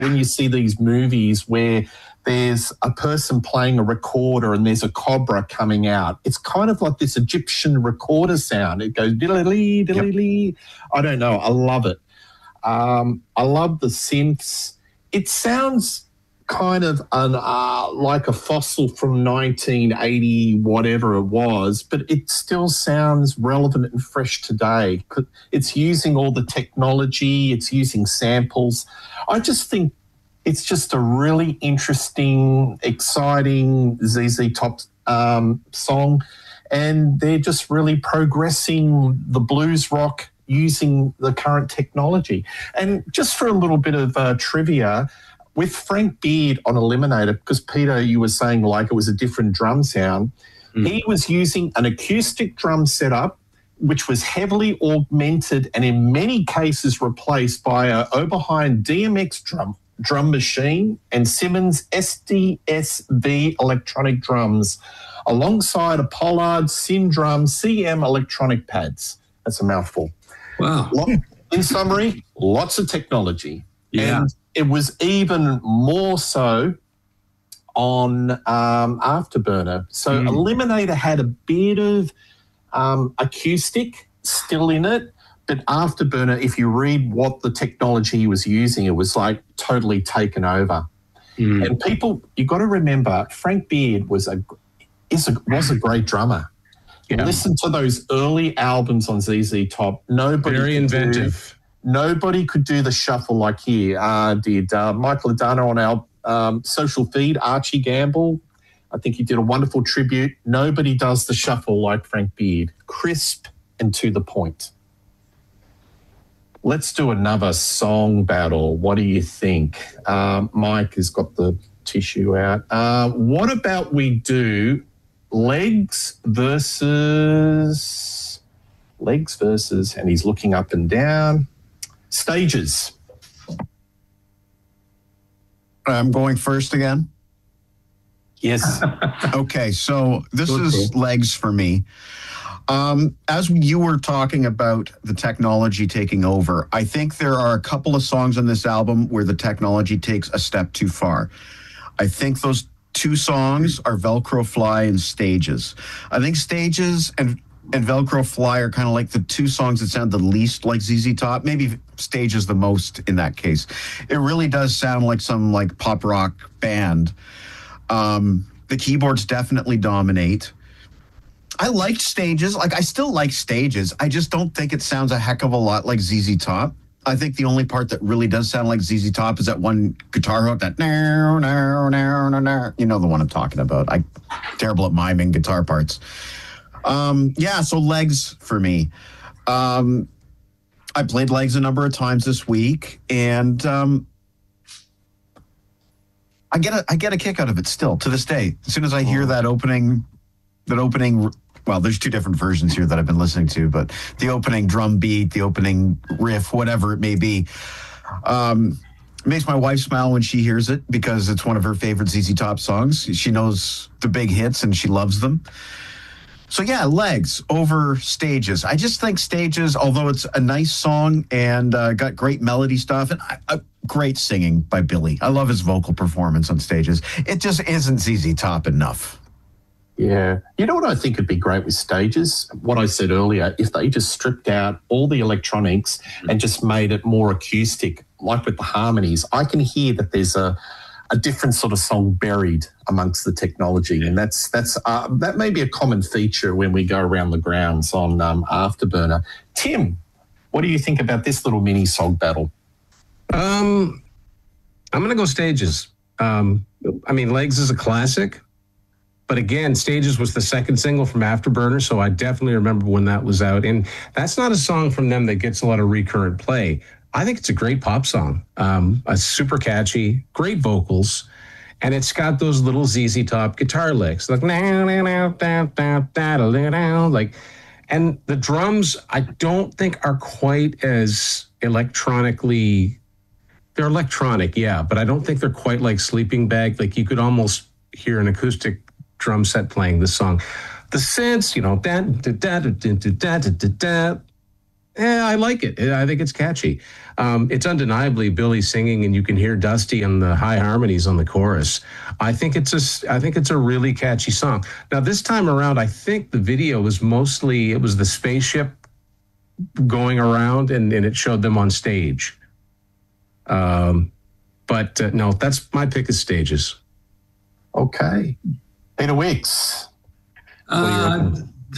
when you see these movies where there's a person playing a recorder and there's a cobra coming out. It's kind of like this Egyptian recorder sound. It goes diddly, diddly. Yep. I don't know. I love it. I love the synths. It sounds kind of like a fossil from 1980, whatever it was, but it still sounds relevant and fresh today. It's using all the technology. It's using samples. I just think it's just a really interesting, exciting ZZ Top song, and they're just really progressing the blues rock using the current technology. And just for a little bit of trivia, with Frank Beard on Eliminator, because Peter, you were saying like it was a different drum sound, he was using an acoustic drum setup which was heavily augmented and in many cases replaced by a Oberheim DMX drum machine and Simmons SDSV electronic drums, alongside a Pollard Syndrum CM electronic pads. That's a mouthful. Wow. In summary, lots of technology. Yeah. And it was even more so on Afterburner. So Eliminator had a bit of acoustic still in it, but Afterburner, if you read what the technology he was using, it was like totally taken over. And people, you got to remember, Frank Beard was a great drummer. Yeah. Listen to those early albums on ZZ Top. Very inventive. Nobody could do the shuffle like he did. Michael Adana on our social feed, Archie Gamble, I think he did a wonderful tribute. Nobody does the shuffle like Frank Beard. Crisp and to the point. Let's do another song battle. What do you think? Mike has got the tissue out. What about we do Legs versus, and he's looking up and down, Stages. I'm going first again? Yes. Okay, so this is Legs for me. As you were talking about the technology taking over, I think there are a couple of songs on this album where the technology takes a step too far. I think those two songs are Velcro Fly and Stages. I think Stages and Velcro Fly are kind of like the two songs that sound the least like ZZ Top. Maybe Stages the most in that case. It really does sound like some like pop rock band. The keyboards definitely dominate. I liked Stages. Like, I still like Stages. I just don't think it sounds a heck of a lot like ZZ Top. I think the only part that really does sound like ZZ Top is that one guitar hook, that no, no, no, no, no. You know the one I'm talking about. I'm terrible at miming guitar parts. So Legs for me. I played Legs a number of times this week, and I get a kick out of it still to this day. As soon as I hear that opening, well, there's two different versions here that I've been listening to, but the opening drum beat, the opening riff, whatever it may be, makes my wife smile when she hears it because it's one of her favorite ZZ Top songs. She knows the big hits and she loves them. So yeah, Legs over Stages. I just think Stages, although it's a nice song and got great melody stuff and great singing by Billy. I love his vocal performance on Stages. It just isn't ZZ Top enough. Yeah. You know what I think would be great with Stages? What I said earlier, if they just stripped out all the electronics and just made it more acoustic, like with the harmonies, I can hear that there's a different sort of song buried amongst the technology. And that may be a common feature when we go around the grounds on Afterburner. Tim, what do you think about this little mini song battle? I'm going to go Stages. Legs is a classic. But again, Stages was the second single from Afterburner, so I definitely remember when that was out. And that's not a song from them that gets a lot of recurrent play. I think it's a great pop song, super catchy, great vocals, and it's got those little ZZ Top guitar licks, like and the drums I don't think are quite as electronically. They're electronic, yeah, but I don't think they're quite like Sleeping Bag. Like you could almost hear an acoustic drum set playing this song. The synths, I like it. I think it's catchy. It's undeniably Billy singing, and you can hear Dusty on the high harmonies on the chorus. I think it's a really catchy song. Now, this time around, I think the video was mostly, it was the spaceship going around, and it showed them on stage. But no, that's my pick of Stages. Okay. Peter Wicks. I'd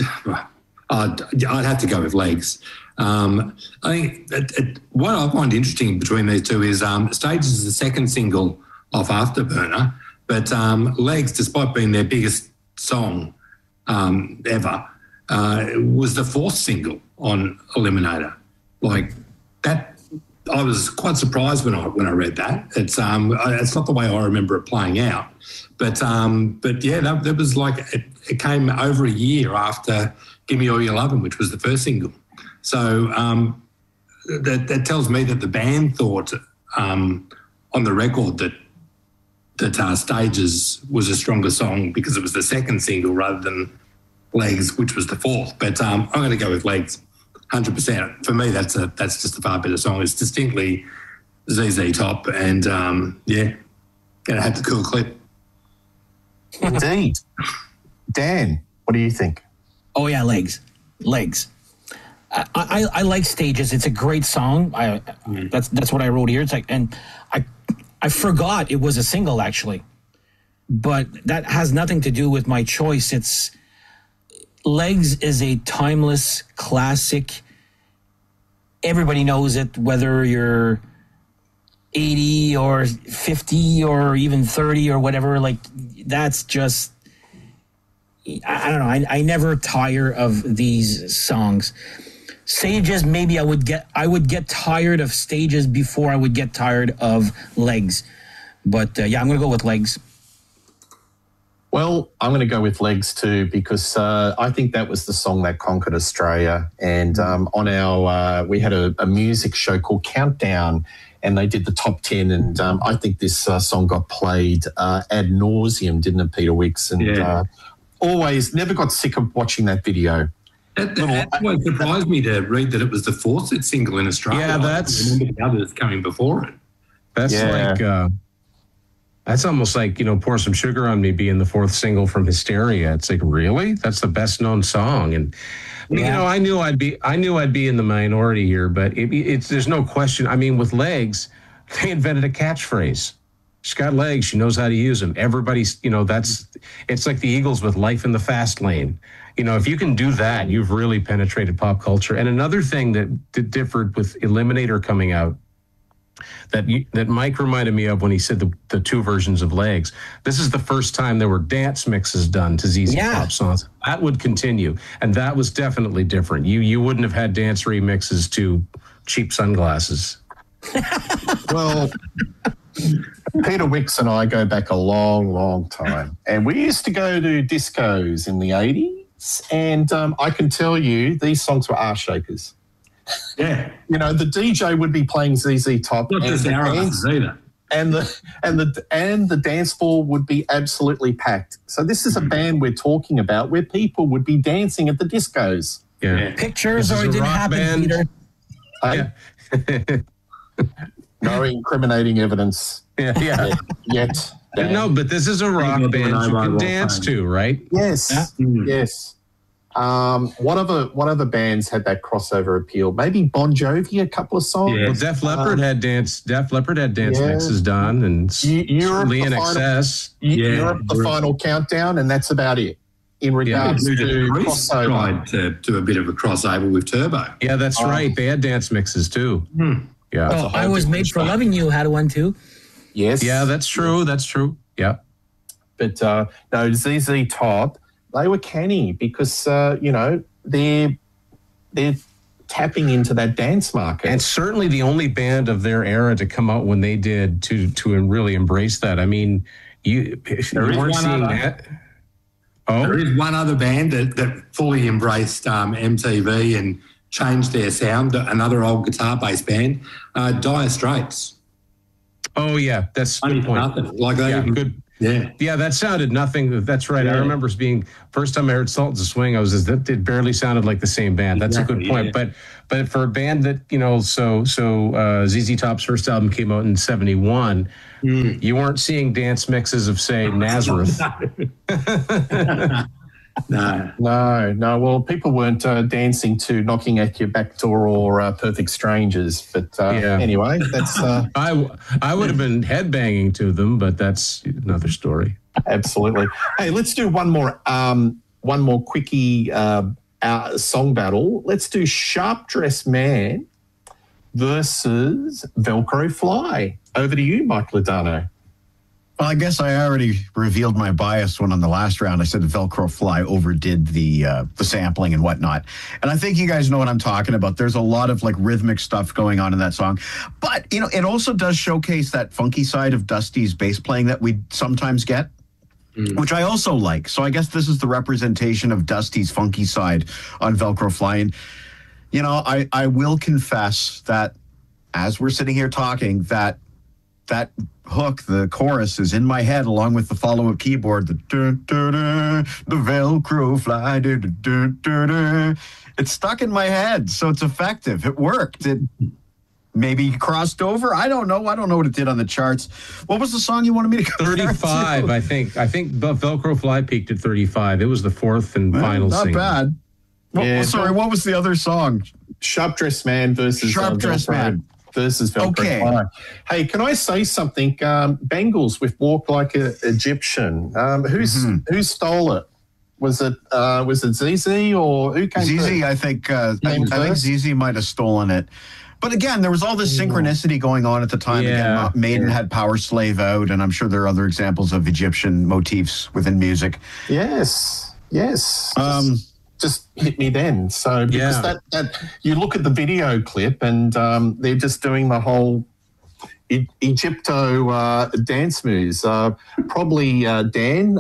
have to go with Legs. I think what I find interesting between these two is Stages is the second single off Afterburner, but Legs, despite being their biggest song ever, was the fourth single on Eliminator. Like that, I was quite surprised when I read that. It's not the way I remember it playing out, but yeah, that was like it came over a year after "Give Me All Your Lovin'," which was the first single. So that tells me that the band thought on the record that Stages was a stronger song because it was the second single rather than Legs, which was the fourth. But I'm going to go with Legs, 100%. For me, that's just a far better song. It's distinctly ZZ Top, and yeah, going to have the cool clip. Indeed. Dan, what do you think? Oh yeah, Legs. I like Stages. It's a great song. That's what I wrote here. It's like, and I forgot it was a single actually, but that has nothing to do with my choice. It's Legs is a timeless classic. Everybody knows it, whether you're 80 or 50 or even 30 or whatever. Like that's just, I don't know. I never tire of these songs. Stages, maybe I would get tired of Stages before I would get tired of Legs. But yeah, I'm going to go with Legs. Well, I'm going to go with Legs too, because I think that was the song that conquered Australia. And on our, we had a music show called Countdown, and they did the top 10. And I think this song got played ad nauseum, didn't it, Peter Wicks? And always never got sick of watching that video. That's what surprised me to read that it was the fourth single in Australia. Yeah, I remember the others coming before it. That's like that's almost like, Pour Some Sugar on Me being the fourth single from Hysteria. It's like, really? That's the best known song. And I knew I'd be in the minority here, but it's there's no question. I mean, with Legs, they invented a catchphrase. She's got legs. She knows how to use them. Everybody's, it's like the Eagles with Life in the Fast Lane. If you can do that, you've really penetrated pop culture. And another thing that differed with Eliminator coming out, that Mike reminded me of when he said the two versions of Legs. This is the first time there were dance mixes done to ZZ Top songs. That would continue, and that was definitely different. You wouldn't have had dance remixes to Cheap Sunglasses. Well, Peter Wicks and I go back a long, long time, and we used to go to discos in the 80s, and I can tell you these songs were arse shakers. Yeah, the DJ would be playing ZZ Top, not just our asses either, and the dance floor would be absolutely packed. So this is a band we're talking about where people would be dancing at the discos. Yeah, Pictures or it didn't happen, Peter. No incriminating evidence. Yet. No, but this is a rock band you can dance to, right? Yes. Yes. What other bands had that crossover appeal? Maybe Bon Jovi, a couple of songs. Well, Def Leppard had dance mixes done, and Europe in Excess. Europe, the Final Countdown, and that's about it. In regards to crossover, tried to a bit of a crossover with Turbo. Yeah, that's right. They had dance mixes too. Yeah. Oh, I Was Made for Loving You had one too. Yes. Yeah, that's true. That's true. Yeah. But no, ZZ Top, they were canny because they're tapping into that dance market, and certainly the only band of their era to come out when they did to really embrace that. I mean, you weren't seeing that. Oh, there is one other band that fully embraced MTV and changed their sound. Another old guitar-based band, Dire Straits. Oh yeah, that's a good point. Nothing. Like they Yeah, that sounded nothing. That's right. I remember being first time I heard Sultans of Swing, it barely sounded like the same band. That's a good point. Yeah. But for a band that, ZZ Top's first album came out in 1971, you weren't seeing dance mixes of, say, Nazareth. No. Well, people weren't dancing to Knocking at Your Back Door or Perfect Strangers. But anyway, that's... I would have been headbanging to them, but that's another story. Absolutely. Hey, let's do one more quickie song battle. Let's do Sharp Dressed Man versus Velcro Fly. Over to you, Mike Lodano. Well, I guess I already revealed my bias when on the last round I said Velcro Fly overdid the sampling and whatnot. And I think you guys know what I'm talking about. There's a lot of like rhythmic stuff going on in that song. But, it also does showcase that funky side of Dusty's bass playing that we sometimes get, which I also like. So I guess this is the representation of Dusty's funky side on Velcro Fly. And, I will confess that as we're sitting here talking, that hook, the chorus, is in my head along with the follow-up keyboard, the Velcro Fly. It's stuck in my head, so it's effective. It worked. It maybe crossed over. I don't know what it did on the charts. What was the song you wanted me to go 35, I think. I think Velcro Fly peaked at 35. It was the fourth and final single. Not bad. What was the other song? Sharp Dressed Man versus Sharp Dressed Man. Versus Velcro Fly. Hey, can I say something? Bengals with Walk Like an Egyptian. Who stole it? Was it ZZ or who came? ZZ, I think. I think ZZ might have stolen it. But again, there was all this synchronicity going on at the time. Yeah. Again, Maiden had Power Slave out, and I'm sure there are other examples of Egyptian motifs within music. Yes. Just hit me then. So because that you look at the video clip and they're just doing the whole Egypto dance moves. Probably Dan,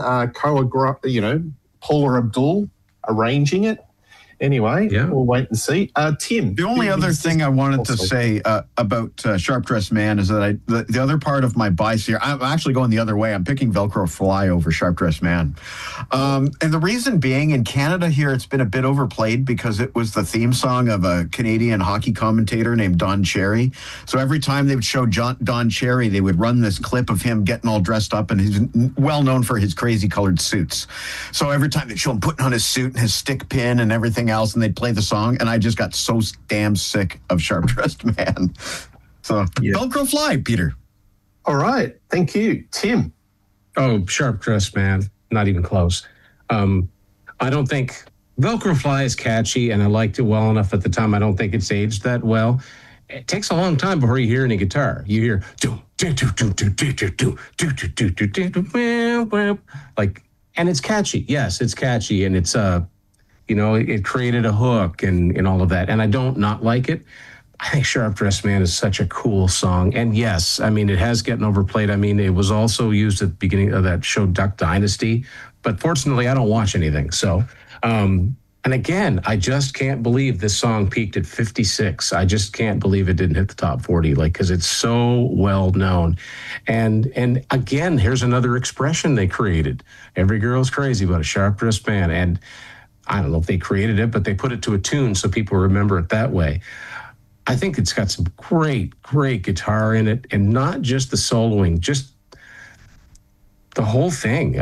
Paula Abdul arranging it. Anyway, we'll wait and see. Tim. The only other thing I wanted to say about Sharp Dressed Man is that the other part of my bias here, I'm actually going the other way. I'm picking Velcro Fly over Sharp Dressed Man. And the reason being, in Canada here, it's been a bit overplayed because it was the theme song of a Canadian hockey commentator named Don Cherry. So every time they would show Don Cherry, they would run this clip of him getting all dressed up, and he's well known for his crazy colored suits. So every time they'd show him putting on his suit and his stick pin and everything else, and they'd play the song, and I just got so damn sick of Sharp Dressed Man. So Velcro Fly, Peter. All right, thank you, Tim. Oh, Sharp Dressed Man, not even close. I don't think Velcro Fly is catchy, and I liked it well enough at the time. I don't think it's aged that well. It takes a long time before you hear any guitar. You hear like, and it's catchy. Yes, it's catchy, and it's it created a hook and all of that. And I don't not like it. I think Sharp Dressed Man is such a cool song. And yes, I mean, it has gotten overplayed. I mean, it was also used at the beginning of that show, Duck Dynasty. But fortunately, I don't watch anything. So, and again, I just can't believe this song peaked at 56. I just can't believe it didn't hit the top 40, because it's so well known. And again, here's another expression they created. Every girl's crazy about a Sharp Dressed Man. And I don't know if they created it, but they put it to a tune so people remember it that way. I think it's got some great, great guitar in it, and not just the soloing, just the whole thing.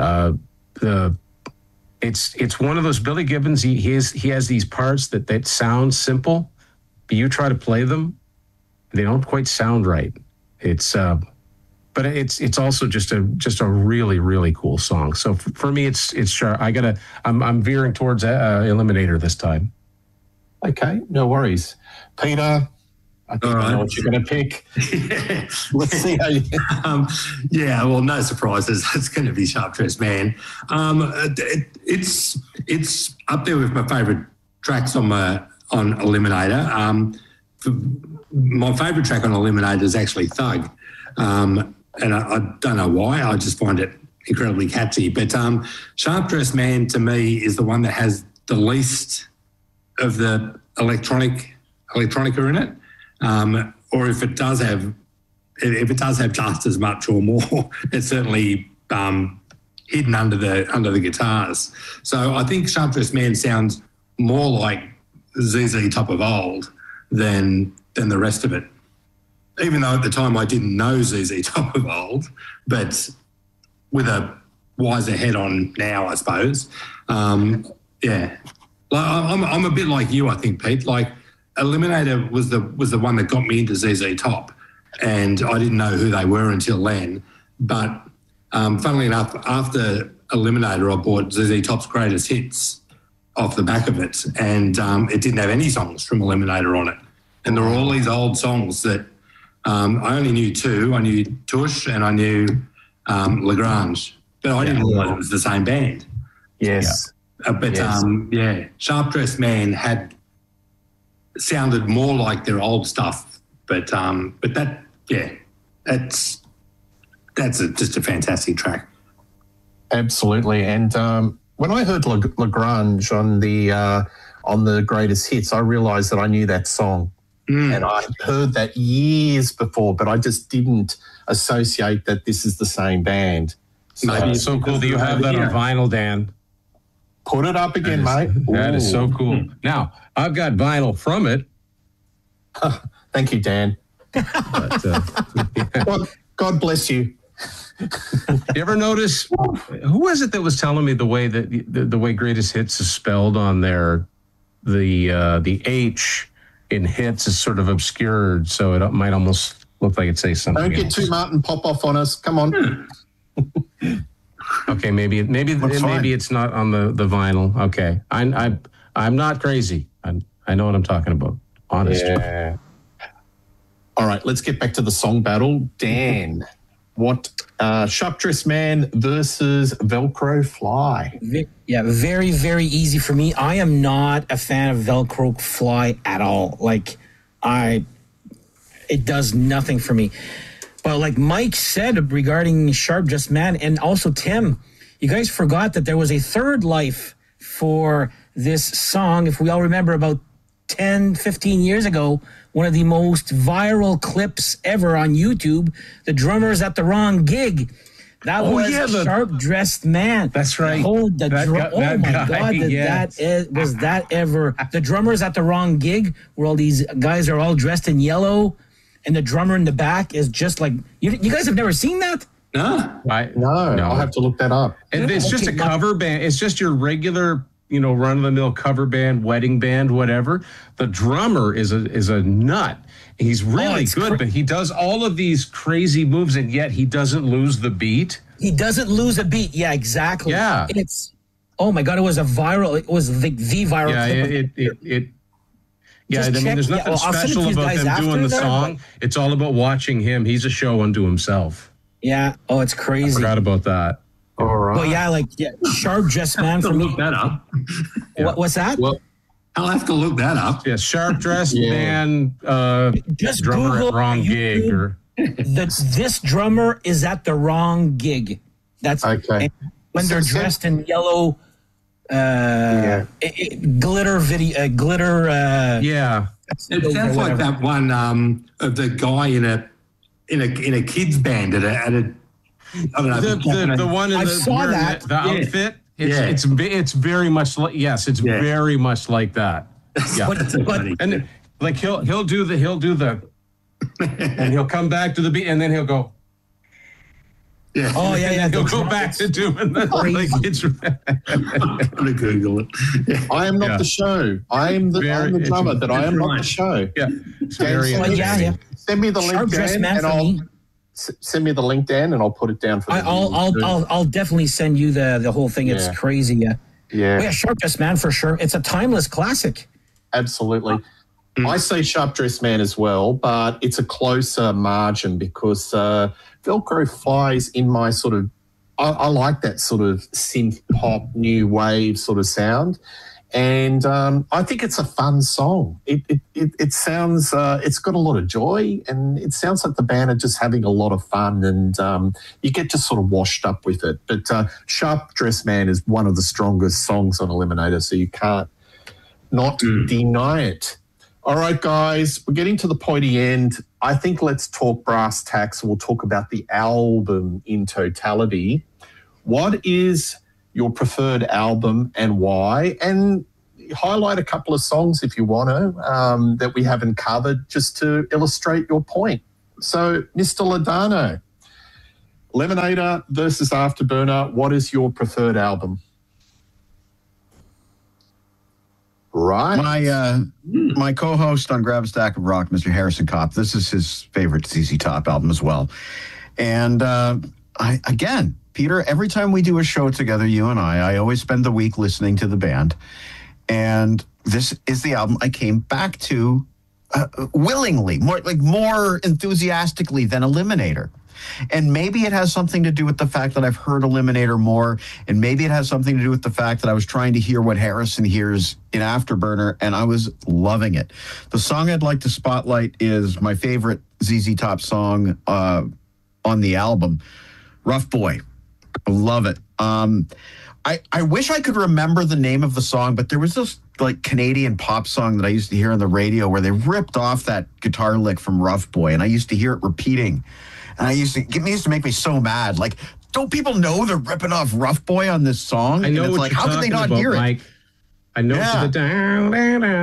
It's one of those Billy Gibbons. He has these parts that sound simple, but you try to play them, they don't quite sound right. But it's also just a really, really cool song. So for me, it's sharp. I'm veering towards Eliminator this time. Okay, no worries, Peter. I think I know what you're going to pick. Let's see how you. Well, no surprises. It's going to be Sharp Dressed Man. It's up there with my favourite tracks on Eliminator. My favourite track on Eliminator is actually Thug. And I don't know why. I just find it incredibly catchy. But Sharp Dressed Man, to me, is the one that has the least of the electronica in it. Or if it does have just as much or more, it's certainly hidden under the guitars. So I think Sharp Dressed Man sounds more like ZZ Top of old than the rest of it. Even though at the time I didn't know ZZ Top of old, but with a wiser head on now, I suppose. Yeah, like I'm a bit like you, I think, Pete. Like Eliminator was the one that got me into ZZ Top, and I didn't know who they were until then. But funnily enough, after Eliminator, I bought ZZ Top's Greatest Hits off the back of it, and it didn't have any songs from Eliminator on it. And there were all these old songs that I only knew two. I knew Tush and I knew Lagrange, but I didn't realise it was the same band. Yes. Sharp Dressed Man sounded more like their old stuff, but that's just a fantastic track. Absolutely. And when I heard Lagrange on the Greatest Hits, I realised that I knew that song. And I heard that years before, but I just didn't associate that this is the same band. Maybe it's so cool that you have that on vinyl, Dan. Put it up again, mate. That is so cool. Now, I've got vinyl from it. Thank you, Dan. But, God bless you. You ever notice, who was it that was telling me the way that the way Greatest Hits is spelled on there, the H in hits is sort of obscured, so it might almost look like it says something. Don't get too Martin Popoff on us. Come on. Okay, maybe it's not on the vinyl. Okay, I'm not crazy. I know what I'm talking about. Honest. Yeah. All right, let's get back to the song battle. Dan, what Sharp Dressed Man versus Velcro Fly? Yeah, very, very easy for me. I am not a fan of Velcro Fly at all. Like, it does nothing for me. But like Mike said regarding Sharp Dressed Man, and also Tim, you guys forgot that there was a third life for this song. If we all remember, about 10, 15 years ago, one of the most viral clips ever on YouTube, the drummer's at the wrong gig. That was Sharp Dressed Man. That's right. Was that ever the drummer's at the wrong gig where all these guys are all dressed in yellow and the drummer in the back is just like, you guys have never seen that? No. No, I'll have to look that up. And it's just a cover band. It's just your regular, run-of-the-mill cover band, wedding band, whatever. The drummer is a nut. He's really good, but he does all of these crazy moves, and yet he doesn't lose the beat. He doesn't lose a beat. Yeah, exactly. Yeah. Oh my God, it was the viral clip. There's nothing special about him doing the song. It's all about watching him. He's a show unto himself. Yeah. Oh, it's crazy. I forgot about that. All right. Well, Sharp Dressed Man for me. Look that up. What's that? Well, I'll have to look that up. Yeah, Sharp Dressed Man, just drummer Google at wrong gig. Or this drummer is at the wrong gig. That's okay. When they're dressed in yellow, glitter video, glitter. It sounds like that one of the guy in a kids band at a I don't know. The one in the outfit. It's very much like very much like that. Yeah, but and like he'll do the and he'll come back to the beat and then he'll go. Yeah. Oh yeah. He'll go back to doing that. Like it's. I'm gonna Google it. Yeah. I am not the show. I am the drummer. That I am not the show. Yeah. It's very interesting. Send me the link, Dan, and I'll send me the link, Dan, and I'll put it down for. I'll definitely send you the whole thing. It's crazy. Yeah. Yeah. Sharp Dressed Man for sure. It's a timeless classic. Absolutely. I say Sharp Dressed Man as well, but it's a closer margin because Velcro Flies in my sort of, I like that sort of synth pop, new wave sort of sound. And I think it's a fun song. It sounds, it's got a lot of joy and it sounds like the band are just having a lot of fun and you get just sort of washed up with it. But Sharp Dressed Man is one of the strongest songs on Eliminator, so you can't not deny it. All right, guys, we're getting to the pointy end. I think let's talk brass tacks. We'll talk about the album in totality. What is your preferred album and why? And highlight a couple of songs if you want to that we haven't covered just to illustrate your point. So, Mr. Ladano, Lemonator versus Afterburner, what is your preferred album? Right. My co-host on Grab a Stack of Rock, Mr. Harrison Kopp, this is his favorite ZZ Top album as well. And again, Peter, every time we do a show together, you and I always spend the week listening to the band. And this is the album I came back to willingly, more enthusiastically than Eliminator. And maybe it has something to do with the fact that I've heard Eliminator more, and maybe it has something to do with the fact that I was trying to hear what Harrison hears in Afterburner, and I was loving it. The song I'd like to spotlight is my favorite ZZ Top song on the album, Rough Boy. I love it. I wish I could remember the name of the song, but there was this like Canadian pop song that I used to hear on the radio where they ripped off that guitar lick from Rough Boy, and I used to hear it repeating. And it used to make me so mad. Like, don't people know they're ripping off Rough Boy on this song? I know and it's what like, you're how could they not about, hear Mike. it? I know it's the down.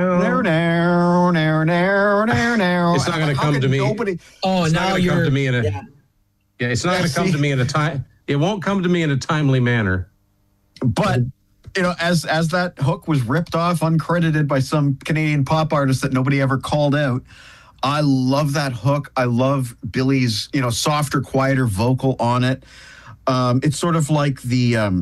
It's not going to come to me. Oh, now you're. Come to me in a, yeah, it's not going to come to me in a time. It won't come to me in a timely manner. But as that hook was ripped off, uncredited by some Canadian pop artist that nobody ever called out. I love that hook. I love Billy's, softer, quieter vocal on it. It's sort of like the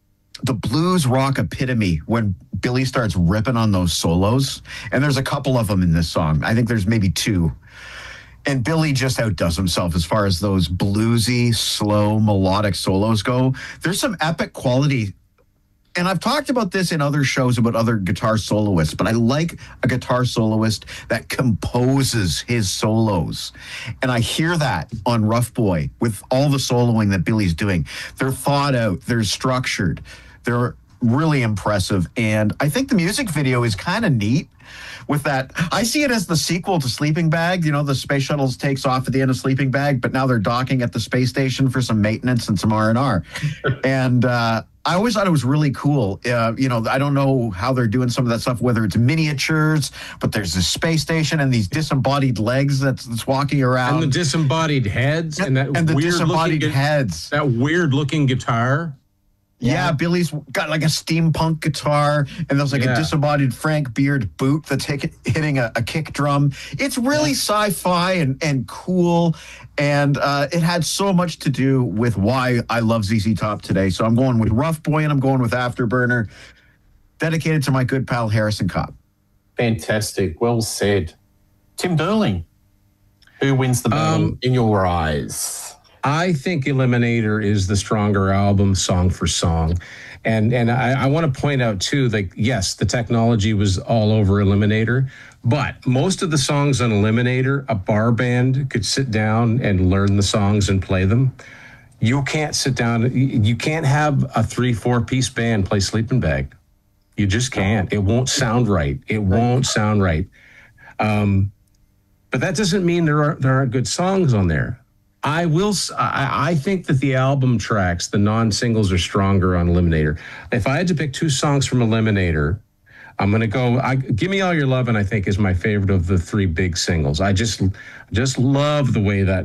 blues rock epitome when Billy starts ripping on those solos. And there's a couple of them in this song. I think there's maybe two. And Billy just outdoes himself as far as those bluesy, slow, melodic solos go. There's some epic quality. And I've talked about this in other shows about other guitar soloists, but I like a guitar soloist that composes his solos. And I hear that on Rough Boy with all the soloing that Billy's doing. They're thought out, they're structured, they're really impressive. And I think the music video is kind of neat with that. I see it as the sequel to Sleeping Bag. The space shuttle takes off at the end of Sleeping Bag, but now they're docking at the space station for some maintenance and some R&R. And I always thought it was really cool. I don't know how they're doing some of that stuff, whether it's miniatures, but there's this space station and these disembodied legs that's walking around. And the disembodied heads. And the disembodied heads. That weird looking guitar. Yeah, Billy's got like a steampunk guitar, and there's like a disembodied Frank Beard boot that's hitting a kick drum. It's really sci-fi and cool, and it had so much to do with why I love ZZ Top today. So I'm going with Rough Boy, and I'm going with Afterburner, dedicated to my good pal Harrison Kopp. Fantastic. Well said. Tim Derling, who wins the battle in your eyes? I think Eliminator is the stronger album, song for song. And I want to point out, too, yes, the technology was all over Eliminator, but most of the songs on Eliminator, a bar band could sit down and learn the songs and play them. You can't sit down. You can't have a 3-4-piece band play Sleeping Bag. You just can't. It won't sound right. It won't sound right. But that doesn't mean there aren't good songs on there. I think that the album tracks, the non-singles, are stronger on Eliminator. If I had to pick two songs from Eliminator, I'm going to go, Give Me All Your Lovin', I think, is my favorite of the three big singles. I just love the way that,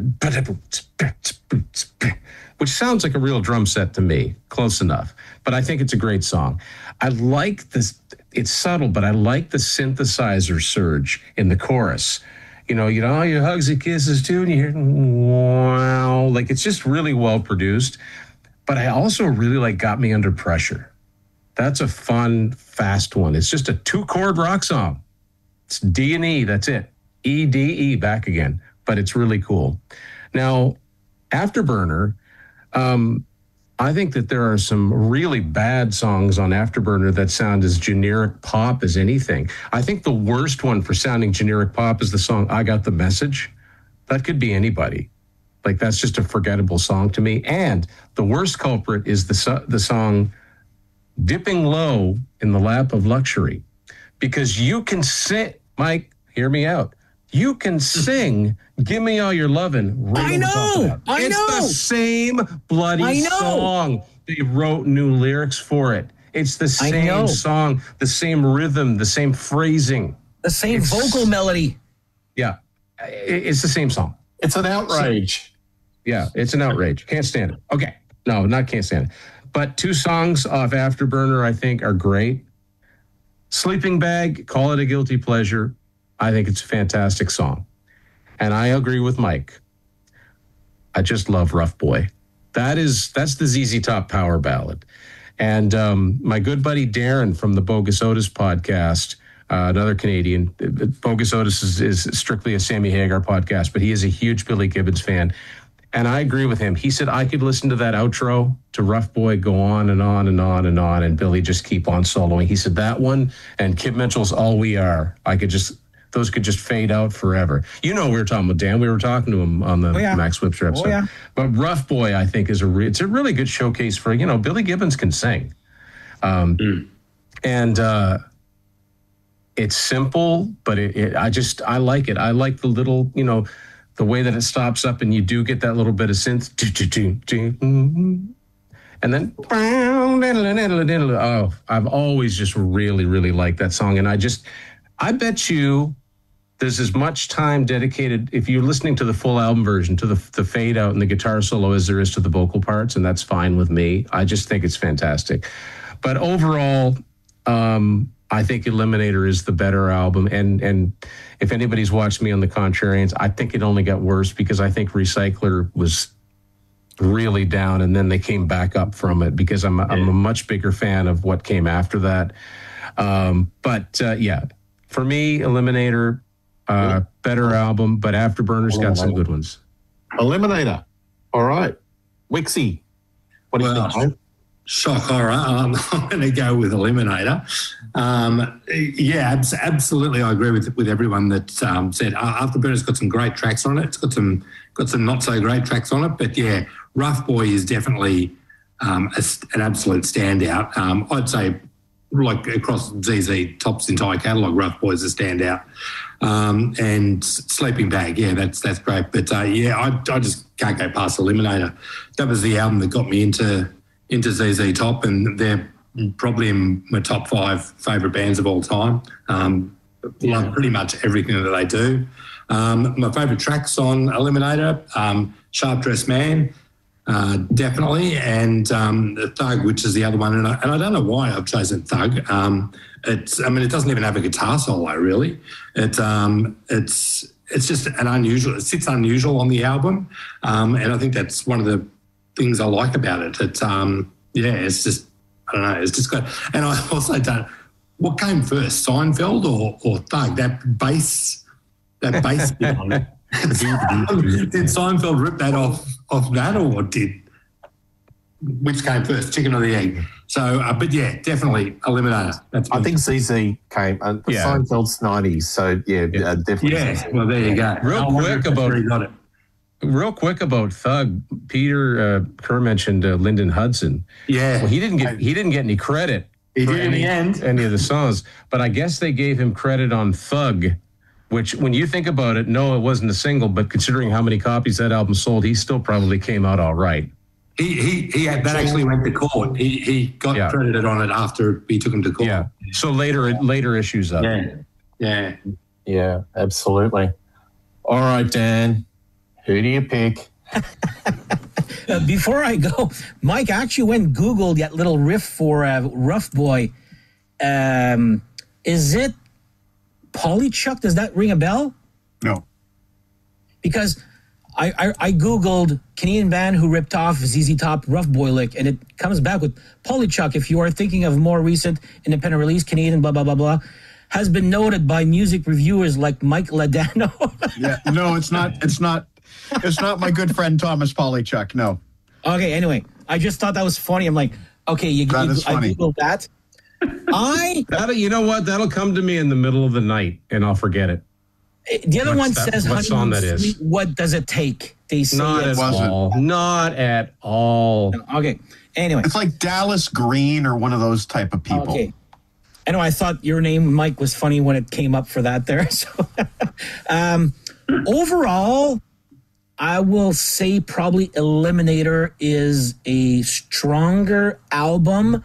which sounds like a real drum set to me, close enough. But I think it's a great song. I like this, it's subtle, but I like the synthesizer surge in the chorus. All your hugs and kisses too, and you hear, wow, it's just really well produced. But I also really like Got Me Under Pressure. That's a fun, fast one. It's just a 2-chord rock song. It's D and E, that's it. E, D, E, back again. But it's really cool. Now, Afterburner, I think that there are some really bad songs on Afterburner that sound as generic pop as anything. I think the worst one for sounding generic pop is the song I Got the Message. That could be anybody. That's just a forgettable song to me. And the worst culprit is the song Dipping Low in the Lap of Luxury. Because you can sit, Mike, hear me out. You can sing "Give Me All Your Lovin'" right I on top of know. that. I It's know. the same bloody song. They wrote new lyrics for it. It's the same song, the same rhythm, the same phrasing. The same vocal melody. Yeah. It's the same song. It's an outrage. Yeah, it's an outrage. Can't stand it. Okay. No, not can't stand it. But 2 songs off Afterburner, I think, are great. Sleeping Bag, call it a guilty pleasure. I think it's a fantastic song. And I agree with Mike. I just love Rough Boy. That's the ZZ Top power ballad. And my good buddy Darren from the Bogus Otis podcast, another Canadian. Bogus Otis is strictly a Sammy Hagar podcast, but he is a huge Billy Gibbons fan. And I agree with him. He said I could listen to that outro to Rough Boy go on and on and on and on, and Billy just keep on soloing. He said that one and Kip Mitchell's All We Are, those could just fade out forever. You know, we were talking with Dan. We were talking to him on the Max Whipster episode. Yeah. But Rough Boy, I think, is it's a really good showcase for, Billy Gibbons can sing. And it's simple, but I like it. I like the little, the way that it stops up and you do get that little bit of synth. And then, I've always just really, really liked that song. And I bet you there's as much time dedicated, if you're listening to the full album version, to the fade out and the guitar solo as there is to the vocal parts, and that's fine with me. I just think it's fantastic. But overall, I think Eliminator is the better album. And if anybody's watched me on The Contrarians, I think it only got worse because I think Recycler was really down and then they came back up from it because I'm a much bigger fan of what came after that. For me, Eliminator, better album, but Afterburner's got some good ones. Eliminator. All right. Wixie. What do you think? Shock horror. I'm going to go with Eliminator. Absolutely. I agree with everyone that said Afterburner's got some great tracks on it. It's got some not so great tracks on it. But yeah, Rough Boy is definitely an absolute standout. I'd say, like across ZZ Top's entire catalogue, Rough Boy's a standout. And Sleeping Bag, that's great. But I just can't go past Eliminator. That was the album that got me into ZZ Top, and they're probably in my top 5 favourite bands of all time. Love pretty much everything that they do. My favourite tracks on Eliminator, Sharp Dressed Man, definitely, and Thug, which is the other one. And I don't know why I've chosen Thug. It doesn't even have a guitar solo, really. It's just it sits unusual on the album, and I think that's one of the things I like about it. It's just, I don't know, it's just good. And I also don't, what came first, Seinfeld or Thug? That bass bit on it. Did Seinfeld rip that off that, or which came first, chicken or the egg? So, but yeah, definitely Eliminator. I think ZZ came, Seinfeld's 90s, so definitely. Yeah, well, there you go. Real quick about Thug, Peter Kerr mentioned Lyndon Hudson. Yeah, well, he didn't get any credit. He did in the end, any of the songs, but I guess they gave him credit on Thug, which, when you think about it, no, it wasn't a single, but considering how many copies that album sold, he still probably came out all right. That actually went to court. He got credited on it after he took him to court. Yeah. So later issues of it. Yeah, absolutely. All right, Dan. Who do you pick? Before I go, Mike actually went and Googled that little riff for Rough Boy. Is it Polychuck? Does that ring a bell? No. Because I Googled Canadian band who ripped off ZZ Top Rough Boy lick, and it comes back with Polychuck. If you are thinking of more recent independent release, Canadian blah, blah, blah, blah, has been noted by music reviewers like Mike Ladano. It's not my good friend Thomas Polychuck, no. Okay, anyway, I just thought that was funny. I'm like, okay, I Googled that. You know what? That'll come to me in the middle of the night, and I'll forget it. The other one says, what song that is? What does it take? They say Not at all. Okay, anyway. It's like Dallas Green or one of those type of people. Okay. I know I thought your name, Mike, was funny when it came up for that there. So overall, I will say probably Eliminator is a stronger album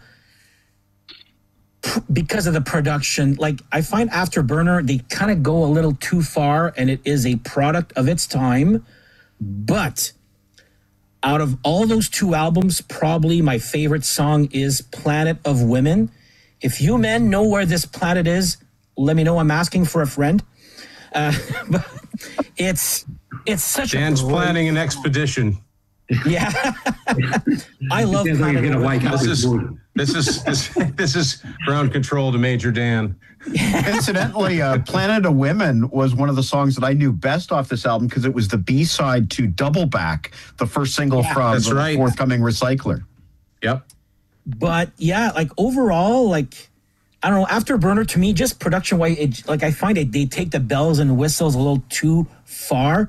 because of the production. Like, I find Afterburner, they kind of go a little too far, and it is a product of its time. But out of all those two albums, probably my favorite song is Planet of Women. If you men know where this planet is, let me know. I'm asking for a friend. But it's such Dan's planning an expedition. Yeah. I love Planet of Women. This is ground control to Major Dan. Incidentally, Planet of Women was one of the songs that I knew best off this album because it was the B-side to Double Back, the first single from the forthcoming Recycler. Yep. But yeah, like overall, like, I don't know, Afterburner to me, just production wise, like I find they take the bells and whistles a little too far.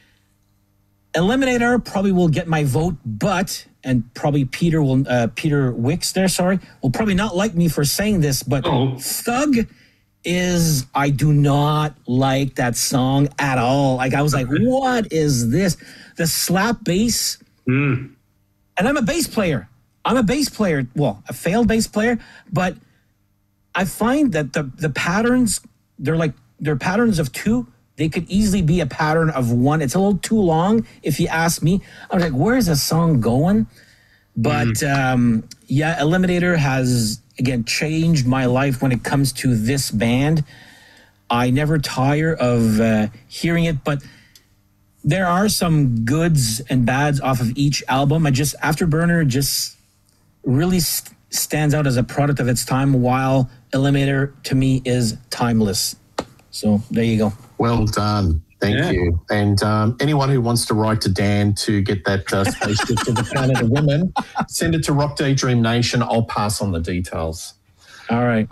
Eliminator probably will get my vote, but, and probably Peter Wicks there, will probably not like me for saying this, but Thug is, I do not like that song at all. Like, I was like, what is this? The slap bass. And I'm a bass player. Well, a failed bass player, but I find that the patterns, they're patterns of two. They could easily be a pattern of one. It's a little too long, if you ask me. I was like, where's the song going? But yeah, Eliminator has, again, changed my life when it comes to this band. I never tire of hearing it, but there are some goods and bads off of each album. Afterburner just really stands out as a product of its time, while Eliminator to me is timeless. So there you go. Well done. Thank you. And anyone who wants to write to Dan to get that spaceship to the Planet of Women, send it to Rock Daydream Nation. I'll pass on the details. All right.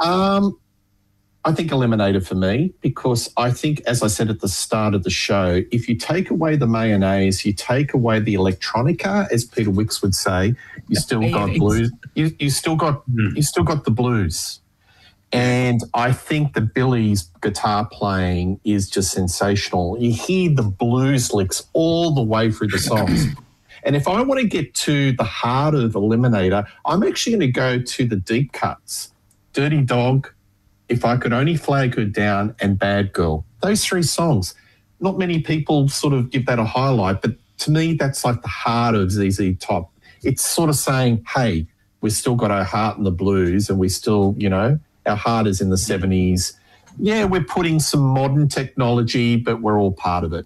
I think Eliminator for me, because I think, as I said at the start of the show, if you take away the mayonnaise, you take away the electronica, as Peter Wicks would say, you still got blues. You still got the blues. And I think that Billy's guitar playing is just sensational. You hear the blues licks all the way through the songs. And if I want to get to the heart of Eliminator, I'm actually going to go to the deep cuts. Dirty Dog, If I Could Only Flag Her Down, and Bad Girl. Those three songs. Not many people sort of give that a highlight, but to me, that's like the heart of ZZ Top. It's sort of saying, hey, we've still got our heart in the blues, and we still, our heart is in the 70s. Yeah, we're putting some modern technology, but we're all part of it.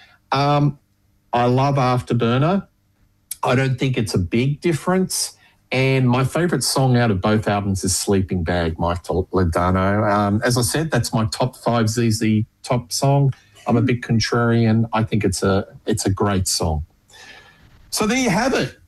I love Afterburner. I don't think it's a big difference. And my favourite song out of both albums is Sleeping Bag, Mike Ladano. As I said, that's my top 5 ZZ Top song. I'm a bit contrarian. I think it's a great song. So there you have it.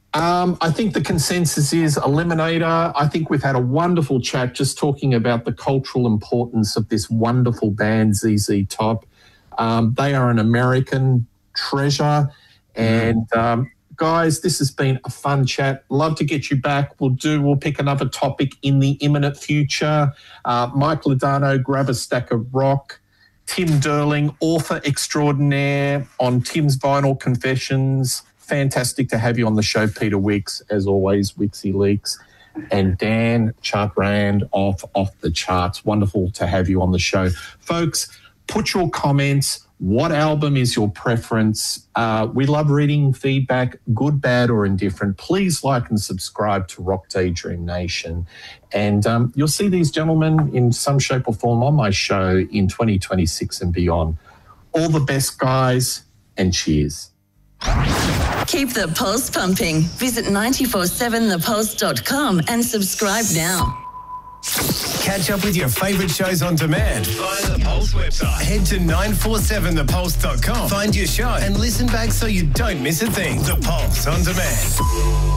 I think the consensus is Eliminator. I think we've had a wonderful chat just talking about the cultural importance of this wonderful band, ZZ Top. They are an American treasure. And guys, this has been a fun chat. Love to get you back. We'll pick another topic in the imminent future. Mike Ladano, Grab a Stack of Rock. Tim Derling, author extraordinaire on Tim's Vinyl Confessions. Fantastic to have you on the show, Peter Wicks, as always, Wixie Leaks. And Dan Chartrand off the charts. Wonderful to have you on the show. Folks, put your comments. What album is your preference? We love reading feedback, good, bad, or indifferent. Please like and subscribe to Rock Daydream Nation. And you'll see these gentlemen in some shape or form on my show in 2026 and beyond. All the best, guys, and cheers. Keep the pulse pumping. Visit 947thepulse.com and subscribe now. Catch up with your favourite shows on demand via the Pulse website. Head to 947thepulse.com. Find your show and listen back so you don't miss a thing. The Pulse on demand.